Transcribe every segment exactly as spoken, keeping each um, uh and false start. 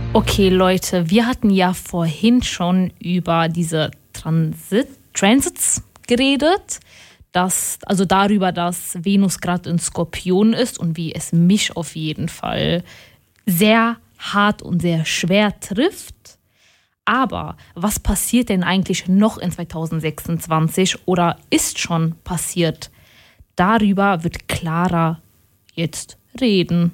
Okay, Leute, wir hatten ja vorhin schon über diese Transit, Transits geredet, dass, also darüber, dass Venus gerade in Skorpion ist und wie es mich auf jeden Fall sehr hart und sehr schwer trifft. Aber was passiert denn eigentlich noch in zwanzig sechsundzwanzig oder ist schon passiert? Darüber wird Clara jetzt reden.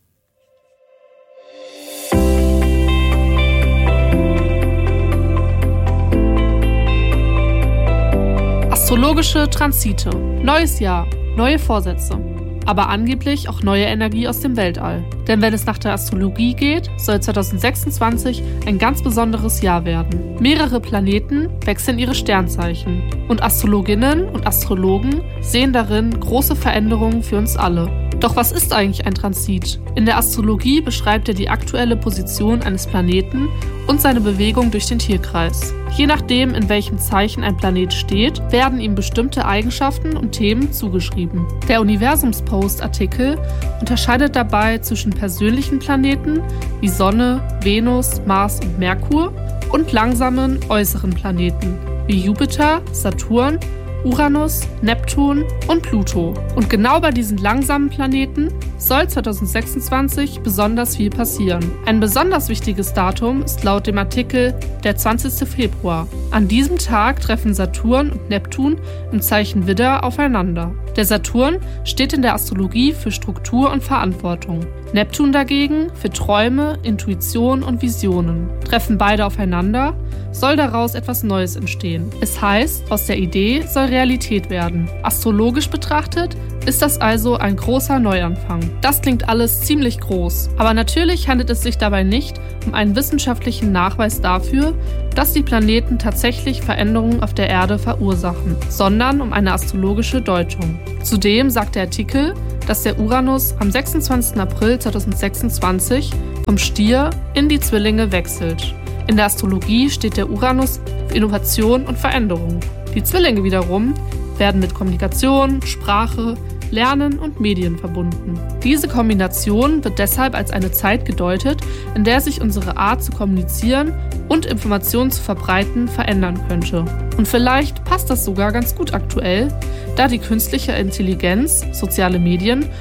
Astrologische Transite. Neues Jahr, neue Vorsätze. Aber angeblich auch neue Energie aus dem Weltall. Denn wenn es nach der Astrologie geht, soll zwanzig sechsundzwanzig ein ganz besonderes Jahr werden. Mehrere Planeten wechseln ihre Sternzeichen. Und Astrologinnen und Astrologen sehen darin große Veränderungen für uns alle. Doch was ist eigentlich ein Transit? In der Astrologie beschreibt er die aktuelle Position eines Planeten und seine Bewegung durch den Tierkreis. Je nachdem, in welchem Zeichen ein Planet steht, werden ihm bestimmte Eigenschaften und Themen zugeschrieben. Der Universumspost-Artikel unterscheidet dabei zwischen persönlichen Planeten wie Sonne, Venus, Mars und Merkur und langsamen äußeren Planeten wie Jupiter, Saturn, Uranus, Neptun und Pluto. Und genau bei diesen langsamen Planeten soll zwanzig sechsundzwanzig besonders viel passieren. Ein besonders wichtiges Datum ist laut dem Artikel der zwanzigster Februar. An diesem Tag treffen Saturn und Neptun im Zeichen Widder aufeinander. Der Saturn steht in der Astrologie für Struktur und Verantwortung. Neptun dagegen für Träume, Intuition und Visionen. Treffen beide aufeinander, soll daraus etwas Neues entstehen. Es heißt, aus der Idee soll Realität werden. Astrologisch betrachtet ist das also ein großer Neuanfang. Das klingt alles ziemlich groß, aber natürlich handelt es sich dabei nicht um einen wissenschaftlichen Nachweis dafür, dass die Planeten tatsächlich Veränderungen auf der Erde verursachen, sondern um eine astrologische Deutung. Zudem sagt der Artikel, dass der Uranus am sechsundzwanzigsten April zweitausendsechsundzwanzig vom Stier in die Zwillinge wechselt. In der Astrologie steht der Uranus für Innovation und Veränderung. Die Zwillinge wiederum werden mit Kommunikation, Sprache, Lernen und Medien verbunden. Diese Kombination wird deshalb als eine Zeit gedeutet, in der sich unsere Art zu kommunizieren und Informationen zu verbreiten verändern könnte. Und vielleicht passt das sogar ganz gut aktuell, da die künstliche Intelligenz, soziale Medien